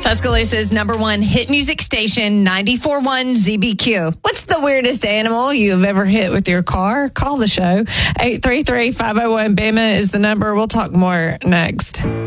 Tuscaloosa's number one hit music station, 94.1 ZBQ. What's the weirdest animal you've ever hit with your car? Call the show. 833-501-BAMA is the number. We'll talk more next.